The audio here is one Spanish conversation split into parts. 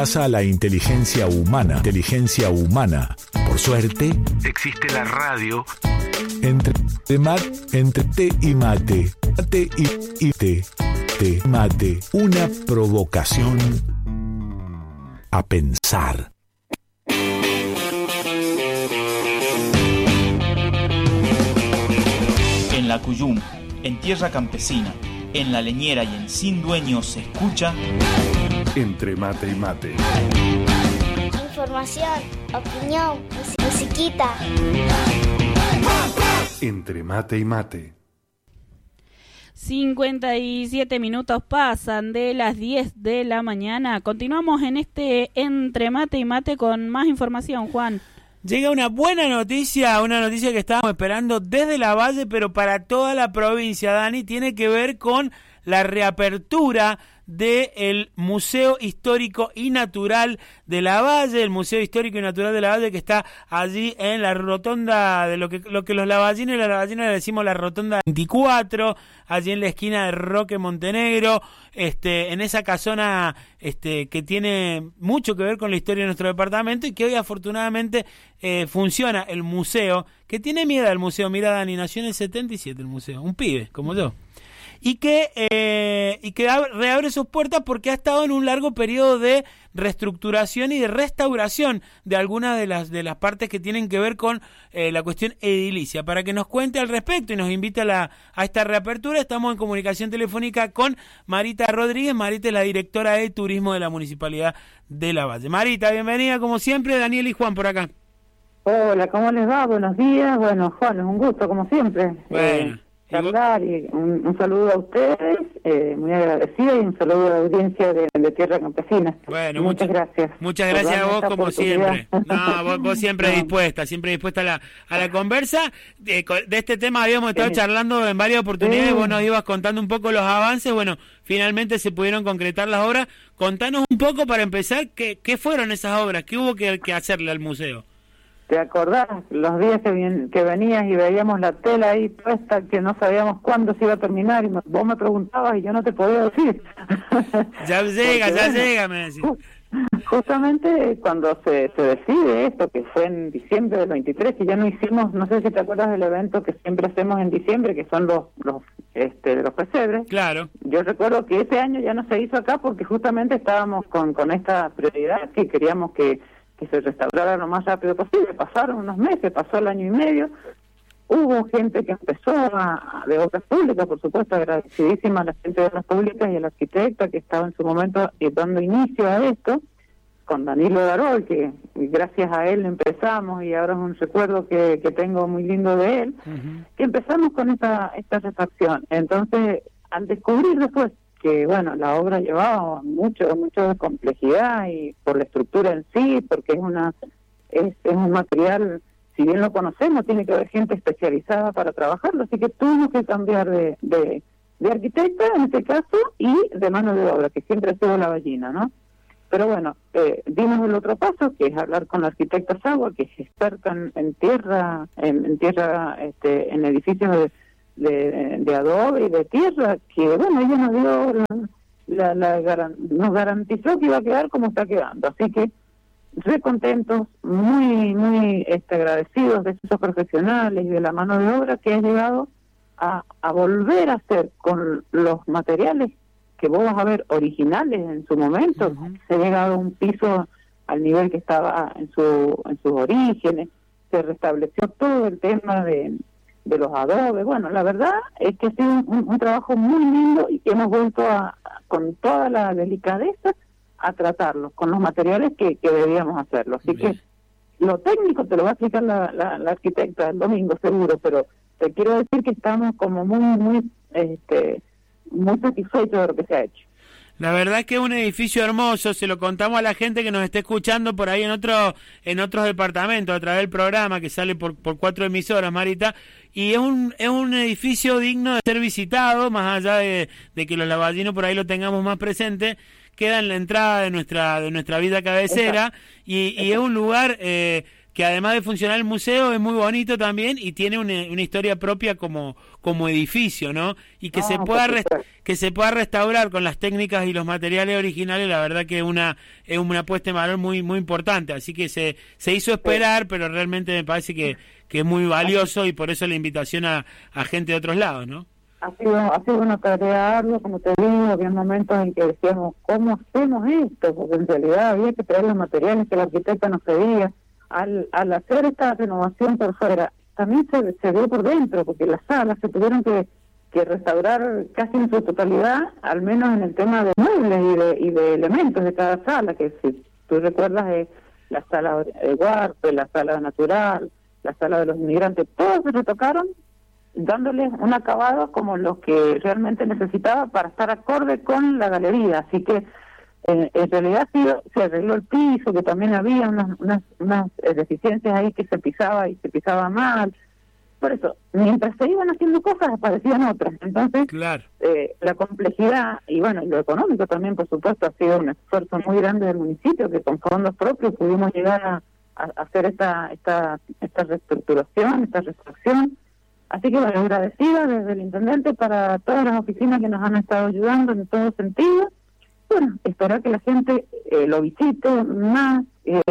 Pasa la inteligencia humana. Inteligencia humana. Por suerte, existe la radio. Entre té y mate. Mate y té. Té, mate. Una provocación a pensar. En la Cuyum, en tierra campesina, en la leñera y en Sin Dueño se escucha Entre mate y mate. Información, opinión, musiquita. Entre mate y mate. 57 minutos pasan de las 10 de la mañana. Continuamos en este Entre mate y mate con más información, Juan. Llega una buena noticia, una noticia que estábamos esperando desde la Valle, pero para toda la provincia, Dani, tiene que ver con la reapertura del Museo Histórico y Natural de la Valle, el Museo Histórico y Natural de la Valle, que está allí en la rotonda de lo que los lavallinos y las lavallinas le decimos la rotonda 24, allí en la esquina de Roque Montenegro, en esa casona que tiene mucho que ver con la historia de nuestro departamento y que hoy afortunadamente funciona el museo, que tiene miedo al museo. Mira, Dani, nació en el 77 el museo, un pibe como yo. Y que reabre sus puertas porque ha estado en un largo periodo de reestructuración y de restauración de algunas de las partes que tienen que ver con la cuestión edilicia. Para que nos cuente al respecto y nos invite a esta reapertura, estamos en comunicación telefónica con Marita Rodríguez. Marita es la directora de Turismo de la Municipalidad de La Valle. Marita, bienvenida como siempre. Daniel y Juan por acá. Hola, ¿cómo les va? Buenos días. Bueno, Juan, es un gusto como siempre. Bueno. Charlar y un saludo a ustedes, muy agradecido, y un saludo a la audiencia de Tierra Campesina. Bueno, muchas gracias. Muchas gracias a vos como siempre. No, vos siempre dispuesta a la conversa. De este tema habíamos estado charlando en varias oportunidades, vos nos ibas contando un poco los avances, bueno, finalmente se pudieron concretar las obras. Contanos un poco para empezar, ¿qué fueron esas obras? ¿Qué hubo que hacerle al museo? ¿Te acordás los días que venías y veíamos la tela ahí puesta, que no sabíamos cuándo se iba a terminar, y vos me preguntabas y yo no te podía decir? Ya llega, me decís. Justamente cuando se decide esto, que fue en diciembre del 23, que ya no hicimos, no sé si te acuerdas del evento que siempre hacemos en diciembre, que son los pesebres. Claro. Yo recuerdo que ese año ya no se hizo acá porque justamente estábamos con esta prioridad, que queríamos que se restaurara lo más rápido posible. Pasaron unos meses, pasó el año y medio, hubo gente que empezó de obras públicas, por supuesto, agradecidísima a la gente de obras públicas y al arquitecto que estaba en su momento dando inicio a esto, con Danilo Darol, que gracias a él empezamos, y ahora es un recuerdo que tengo muy lindo de él, que empezamos con esta refacción. Entonces, al descubrir después que bueno, la obra llevaba mucho de complejidad, y por la estructura en sí, porque es un material, si bien lo conocemos, tiene que haber gente especializada para trabajarlo, así que tuvimos que cambiar de arquitecta en este caso y de mano de obra, que siempre ha sido la ballina, ¿no? Pero bueno, dimos el otro paso, que es hablar con la arquitecta Sagua, que es experta en tierra, en edificios de adobe y de tierra, que bueno, ella nos dio nos garantizó que iba a quedar como está quedando, así que re contentos, muy agradecidos de esos profesionales y de la mano de obra que ha llegado a volver a hacer con los materiales que vos vas a ver originales en su momento. Se ha llegado a un piso al nivel que estaba en sus orígenes, se restableció todo el tema de los adobes. Bueno, la verdad es que ha sido un trabajo muy lindo, y que hemos vuelto con toda la delicadeza a tratarlos con los materiales que debíamos hacerlo. Así que lo técnico te lo va a explicar la arquitecta el domingo seguro, pero te quiero decir que estamos como muy satisfechos de lo que se ha hecho. La verdad es que es un edificio hermoso, se lo contamos a la gente que nos esté escuchando por ahí en otros departamentos a través del programa que sale por 4 emisoras, Marita, y es un edificio digno de ser visitado, más allá de que los lavallinos por ahí lo tengamos más presente. Queda en la entrada de nuestra villa cabecera, y es un lugar que además de funcionar el museo es muy bonito también y tiene una historia propia como edificio, ¿no? Y que se pueda restaurar con las técnicas y los materiales originales, la verdad que es una puesta en valor muy muy importante, así que se hizo esperar, pero realmente me parece que es muy valioso y por eso la invitación a gente de otros lados, ¿no? Ha sido una tarea ardua, como te digo, había momentos en que decíamos, ¿cómo hacemos esto? Porque en realidad había que traer los materiales que el arquitecta nos pedía. Al hacer esta renovación por fuera, también se vio por dentro, porque las salas se tuvieron que restaurar casi en su totalidad, al menos en el tema de muebles y de elementos de cada sala, que si tú recuerdas la sala de Huarte, la sala natural, la sala de los inmigrantes, todos se retocaron, dándoles un acabado como los que realmente necesitaba para estar acorde con la galería. Así que en realidad sí, se arregló el piso, que también había unas deficiencias ahí, que se pisaba mal. Por eso, mientras se iban haciendo cosas, aparecían otras. Entonces, claro, la complejidad y bueno, lo económico también, por supuesto, ha sido un esfuerzo muy grande del municipio, que con fondos propios pudimos llegar a hacer esta reestructuración, esta refacción. Así que bueno, agradecida desde el intendente para todas las oficinas que nos han estado ayudando en todo sentido. Bueno, esperar que la gente lo visite más.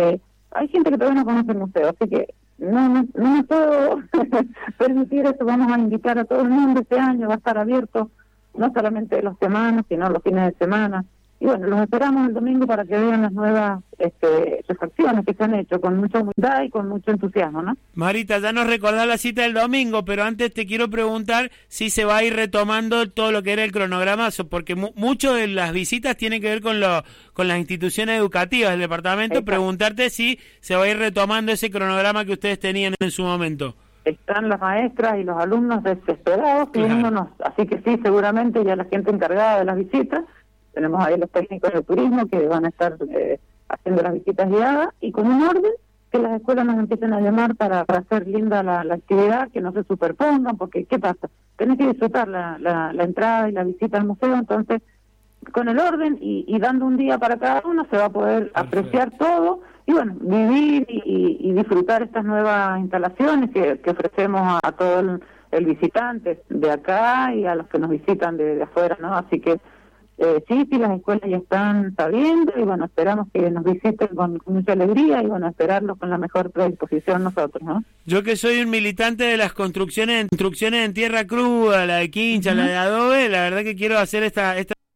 Hay gente que todavía no conoce el museo, así que no me puedo permitir eso. Vamos a invitar a todo el mundo este año, va a estar abierto no solamente los semanas, sino los fines de semana. Y bueno, los esperamos el domingo para que vean las nuevas refacciones que se han hecho con mucha humildad y con mucho entusiasmo, ¿no? Marita, ya nos recordás la cita del domingo, pero antes te quiero preguntar si se va a ir retomando todo lo que era el cronogramazo, porque mucho de las visitas tienen que ver con las instituciones educativas del departamento. Exacto. Preguntarte si se va a ir retomando ese cronograma que ustedes tenían en su momento. Están las maestras y los alumnos desesperados pidiéndonos, así que sí, seguramente ya la gente encargada de las visitas. Tenemos ahí los técnicos de turismo que van a estar haciendo las visitas guiadas y con un orden que las escuelas nos empiecen a llamar para hacer linda la actividad, que no se superpongan, porque ¿qué pasa? Tenés que disfrutar la entrada y la visita al museo, entonces con el orden y dando un día para cada uno se va a poder apreciar todo y bueno, vivir y disfrutar estas nuevas instalaciones que ofrecemos a todo el visitante de acá y a los que nos visitan de afuera, ¿no? Así que sí, las escuelas ya están sabiendo y bueno, esperamos que nos visiten con mucha alegría y bueno, esperarlos con la mejor predisposición nosotros, ¿no? Yo que soy un militante de las construcciones en tierra cruda, la de quincha, la de adobe, la verdad que quiero hacer esta